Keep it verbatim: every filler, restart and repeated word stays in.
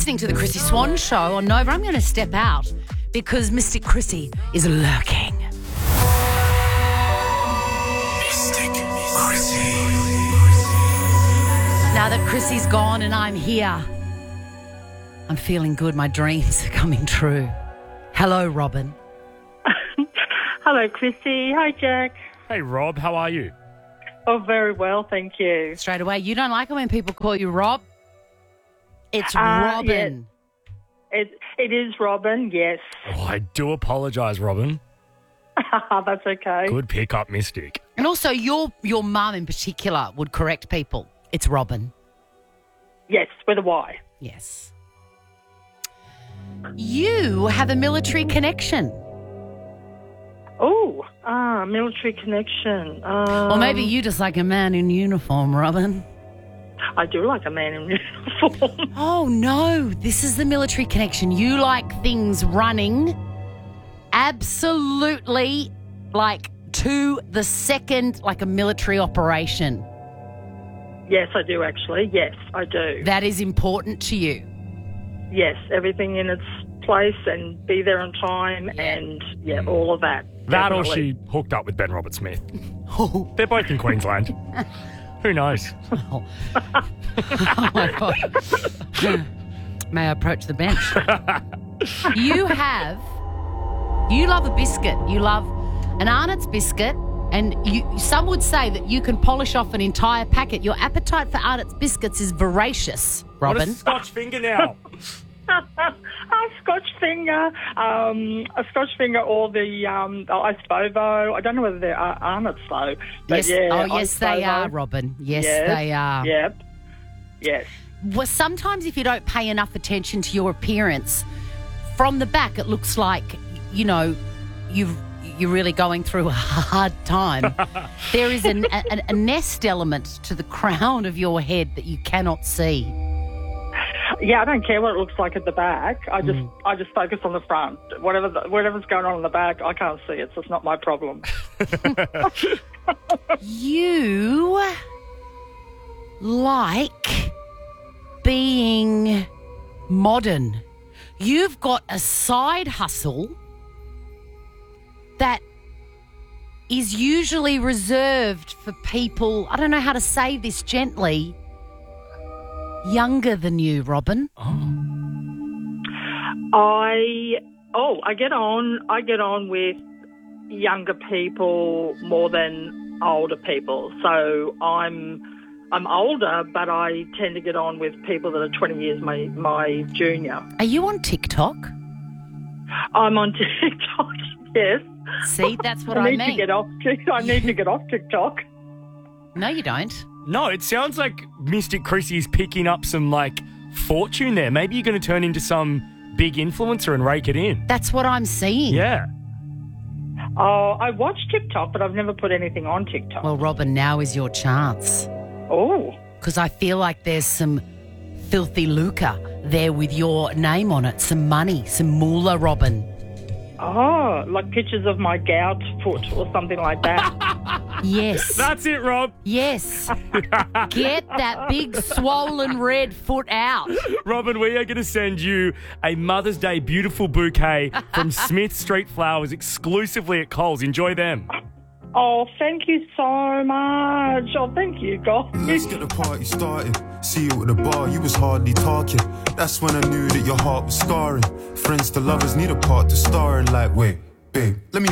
listening to the Chrissy Swan Show on Nova. I'm going to step out because Mystic Chrissy is lurking. Mystic Chrissy. Now that Chrissy's gone and I'm here, I'm feeling good. My dreams are coming true. Hello, Robin. Hello, Chrissy. Hi, Jack. Hey, Rob. How are you? Oh, very well, thank you. Straight away, you don't like it when people call you Rob? It's Uh, Robin. It It is Robin, yes. Oh, I do apologise, Robin. That's okay. Good pick up, Mystic. And also, your your mum in particular would correct people. It's Robin. Yes, with a Y. Yes. You have a military connection. Oh, ah, military connection. Um, Or maybe you just like a man in uniform, Robin. I do like a man in uniform. Oh, no. This is the military connection. You like things running absolutely like to the second, like a military operation. Yes, I do, actually. Yes, I do. That is important to you. Yes, everything in its place and be there on time and, yeah, all of that. That or Definitely. she hooked up with Ben Robert Smith. They're both in Queensland. Who knows? Oh, oh my God. May I approach the bench? You have, you love a biscuit. You love an Arnott's biscuit, and you, some would say that you can polish off an entire packet. Your appetite for Arnott's biscuits is voracious, What a Robin. Scotch finger now. a Scotch finger, um, a Scotch finger, or the um, oh, Ice Bovo. I don't know whether they're Ar- Arnott's though. But Yes. yeah, Oh, yes, Ice they Bovo. are, Robin. Yes, Yes. they are. Yep. Yes. Well, sometimes if you don't pay enough attention to your appearance, from the back it looks like, you know, you've you're really going through a hard time. There is an, a, a nest element to the crown of your head that you cannot see. Yeah, I don't care what it looks like at the back. I just Mm. I just focus on the front. Whatever the, whatever's going on in the back, I can't see it, so it's not my problem. You like being modern. You've got a side hustle that is usually reserved for people, I don't know how to say this gently, younger than you, Robin. I oh I get on I get on with younger people more than older people. So I'm I'm older, but I tend to get on with people that are twenty years my my junior. Are you on TikTok? I'm on TikTok. Yes. See, that's what I I, need mean. to get off. I need to get off TikTok. No, you don't. No, it sounds like Mystic Chrissy is picking up some, like, fortune there. Maybe you're going to turn into some big influencer and rake it in. That's what I'm seeing. Yeah. Oh, I watch TikTok, but I've never put anything on TikTok. Well, Robin, now is your chance. Oh. Because I feel like there's some filthy lucre there with your name on it. Some money, some moolah, Robin. Oh, like pictures of my gout foot or something like that. Yes. That's it, Rob. Yes. Get that big swollen red foot out. Robin, we are going to send you a Mother's Day beautiful bouquet from Smith Street Flowers exclusively at Coles. Enjoy them. Oh, thank you so much. Oh, thank you, guys. Let's get the party started. See you at the bar, you was hardly talking. That's when I knew that your heart was scarring. Friends to lovers need a part to star in. Like, wait, babe, let me